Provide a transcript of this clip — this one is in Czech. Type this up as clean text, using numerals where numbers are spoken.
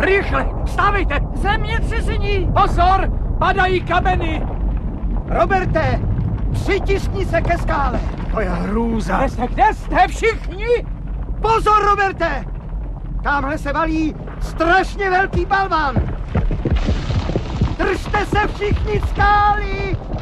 Rychle, vstávejte! Zemětřesení! Pozor, padají kameny! Roberte, přitiskni se ke skále. To je hrůza. Kde jste všichni? Pozor, Roberte! Tamhle se valí strašně velký balvan. Držte se všichni skály!